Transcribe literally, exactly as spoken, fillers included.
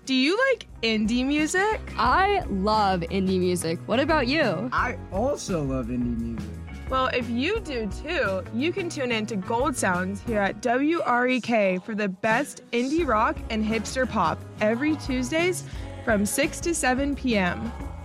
Do you like indie music? I love indie music. What about you? I also love indie music. Well, if you do too, you can tune in to Gold Sounds here at W R E K for the best indie rock and hipster pop every Tuesdays from six to seven p.m.